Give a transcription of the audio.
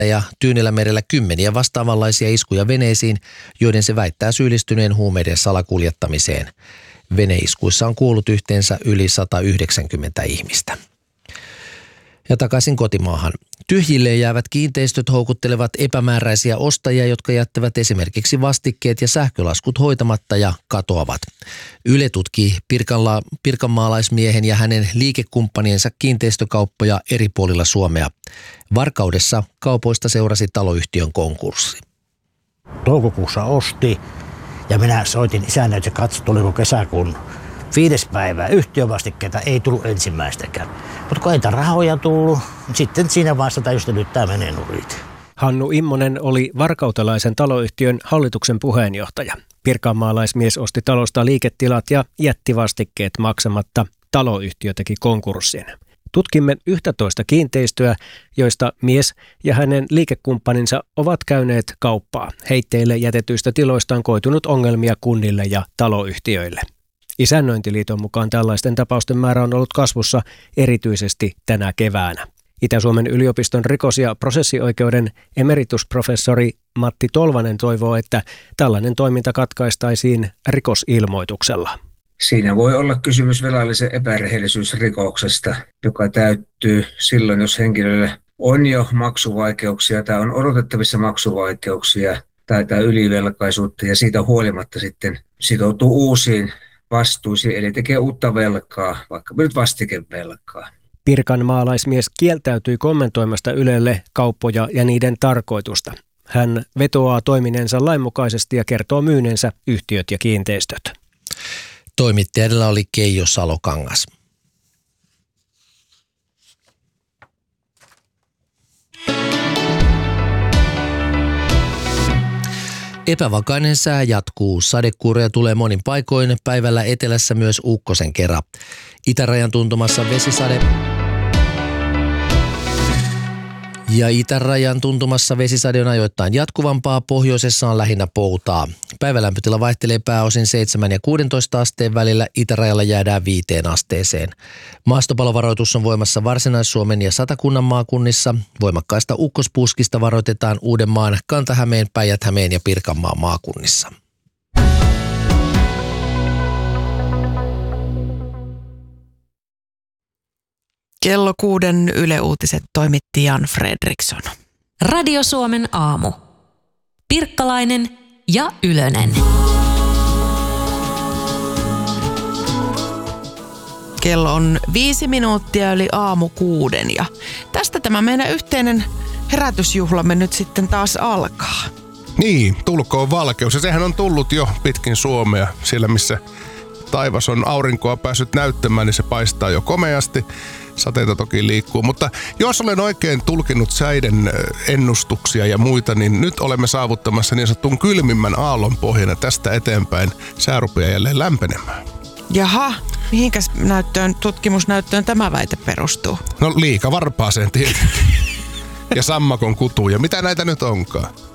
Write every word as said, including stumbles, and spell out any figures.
ja Tyynellämerellä kymmeniä vastaavanlaisia iskuja veneisiin, joiden se väittää syyllistyneen huumeiden salakuljettamiseen. Veneiskuissa on kuollut yhteensä yli sata yhdeksänkymmentä ihmistä. Ja takaisin kotimaahan. Tyhjilleen jäävät kiinteistöt houkuttelevat epämääräisiä ostajia, jotka jättävät esimerkiksi vastikkeet ja sähkölaskut hoitamatta ja katoavat. Yle tutkii Pirkanla- pirkanmaalaismiehen ja hänen liikekumpaniensa kiinteistökauppoja eri puolilla Suomea. Varkaudessa kaupoista seurasi taloyhtiön konkurssi. Toukokuussa osti ja minä soitin isännä, että se katsoi, tuliko kesäkuun viides päivää. Yhtiövastikkeita ei tullut ensimmäistäkään. Mutta kun ei tämän rahoja tullut, sitten siinä vaiheessa täysin nyt tämä menee nurin. Hannu Immonen oli varkautelaisen taloyhtiön hallituksen puheenjohtaja. Pirkanmaalaismies osti talosta liiketilat ja jätti vastikkeet maksamatta. Taloyhtiö teki konkurssin. Tutkimme yksitoista kiinteistöä, joista mies ja hänen liikekumppaninsa ovat käyneet kauppaa. Heitteille jätetyistä tiloista on koitunut ongelmia kunnille ja taloyhtiöille. Isännöintiliiton mukaan tällaisten tapausten määrä on ollut kasvussa erityisesti tänä keväänä. Itä-Suomen yliopiston rikos- ja prosessioikeuden emeritusprofessori Matti Tolvanen toivoo, että tällainen toiminta katkaistaisiin rikosilmoituksella. Siinä voi olla kysymys velallisen epärehellisyysrikoksesta, joka täyttyy silloin, jos henkilöllä on jo maksuvaikeuksia tai on odotettavissa maksuvaikeuksia tai, tai ylivelkaisuutta ja siitä huolimatta sitten sitoutuu uusiin vastuisiin, eli tekee uutta velkaa, vaikka nyt vastikevelkaa. Pirkanmaalaismies kieltäytyi kommentoimasta Ylelle kauppoja ja niiden tarkoitusta. Hän vetoaa toimineensa lainmukaisesti ja kertoo myyneensä yhtiöt ja kiinteistöt. Toimittajalla oli Keijo Salokangas. Epävakainen sää jatkuu. Sadekuuroja tulee monin paikoin, päivällä etelässä myös ukkosen kera. Itärajan tuntumassa vesisade ja itärajan tuntumassa vesisade on ajoittain jatkuvampaa, pohjoisessa on lähinnä poutaa. Päivälämpötila vaihtelee pääosin seitsemän ja kuusitoista asteen välillä, itärajalla jäädään viiteen asteeseen. Maastopalovaroitus on voimassa Varsinais-Suomen ja Satakunnan maakunnissa. Voimakkaista ukkospuskista varoitetaan Uudenmaan, Kanta-Hämeen, Päijät-Hämeen ja Pirkanmaan maakunnissa. Kello kuuden Yle Uutiset toimitti Jan Fredriksson. Radio Suomen aamu. Pirkkalainen ja Ylönen. Kello on viisi minuuttia yli aamu kuuden ja tästä tämä meidän yhteinen herätysjuhlamme nyt sitten taas alkaa. Niin, tulkoon valkeus. Ja sehän on tullut jo pitkin Suomea. Siellä missä taivas on aurinkoa päässyt näyttämään, niin se paistaa jo komeasti. Sateita toki liikkuu, mutta jos olen oikein tulkinut säiden ennustuksia ja muita, niin nyt olemme saavuttamassa niin sanotun kylmimmän aallon pohjana tästä eteenpäin. Sää rupeaa jälleen lämpenemään. Jaha, mihinkäs näyttöön, tutkimusnäyttöön tämä väite perustuu? No liikavarpaaseen tietenkin. Ja sammakon kutuun ja mitä näitä nyt onkaan.